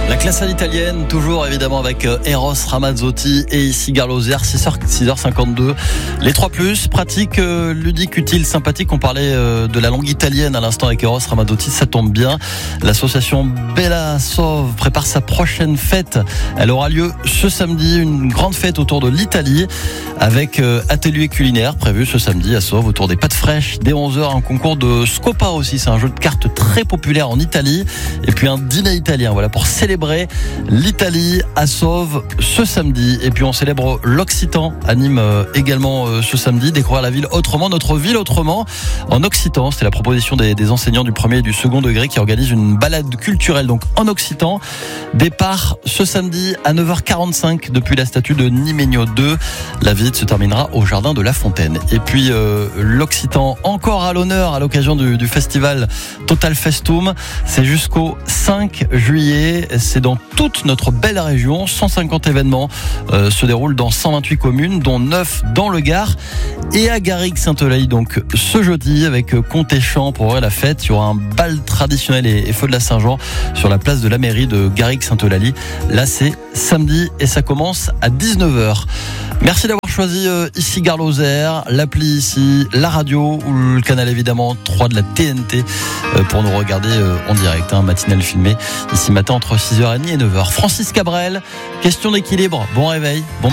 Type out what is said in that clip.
La classe à l'italienne, toujours évidemment avec Eros Ramazzotti et ici Garloser, 6h52. Les 3+, pratique, ludique, utile, sympathique. On parlait de la langue italienne à l'instant avec Eros Ramazzotti, ça tombe bien. L'association Bella Sov prépare sa prochaine fête. Elle aura lieu ce samedi, une grande fête autour de l'Italie avec atelier culinaire prévu ce samedi à Sauve autour des pâtes fraîches. Dès 11h, un concours de Scopa aussi, c'est un jeu de cartes très populaire en Italie. Et puis un dîner italien, voilà, pour célébrer l'Italie à Sauve ce samedi. Et puis on célèbre l'Occitan à Nîmes également ce samedi. Découvrir la ville autrement, notre ville autrement en Occitan. C'est la proposition des enseignants du premier et du second degré qui organisent une balade culturelle donc en Occitan. Départ ce samedi à 9h45 depuis la statue de Niménio 2. La visite se terminera au jardin de la Fontaine. Et puis l'Occitan encore à l'honneur à l'occasion du festival Total Festum. C'est jusqu'au 5 juillet. C'est dans toute notre belle région. 150 événements se déroulent dans 128 communes, dont 9 dans le Gard et à Garrigues-Saint-Eulalie. Donc ce jeudi avec contes et chants pour ouvrir la fête. Il y aura un bal traditionnel et feu de la Saint-Jean sur la place de la mairie de Garrigues-Saint-Eulalie. Là c'est samedi et ça commence à 19h. Merci d'avoir choisi ici Garloser, l'appli ici, la radio ou le canal évidemment 3 de la TNT pour nous regarder en direct, matinale filmée ici matin entre 6h30 et 9h. Francis Cabrel, question d'équilibre, bon réveil, bon